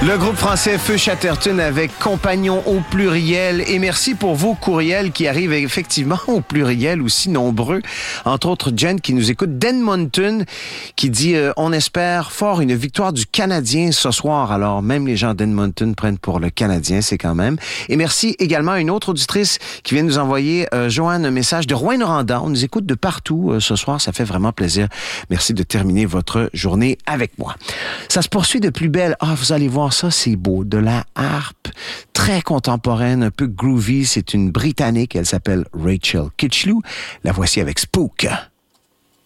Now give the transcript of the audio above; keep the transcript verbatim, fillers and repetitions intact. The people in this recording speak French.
Le groupe français Feu Chatterton avec Compagnons au pluriel. Et merci pour vos courriels qui arrivent effectivement au pluriel, aussi nombreux. Entre autres, Jen qui nous écoute d'Edmonton, qui dit euh, « On espère fort une victoire du Canadien ce soir. » Alors, même les gens d'Edmonton prennent pour le Canadien, c'est quand même. Et merci également à une autre auditrice qui vient nous envoyer, euh, Joanne, un message de Rouyn-Noranda. On nous écoute de partout euh, ce soir. Ça fait vraiment plaisir. Merci de terminer votre journée avec moi. Ça se poursuit de plus belle. Ah, vous allez voir ça, c'est beau. De la harpe très contemporaine, un peu groovy. C'est une Britannique. Elle s'appelle Rachel Kitchlew. La voici avec Spook.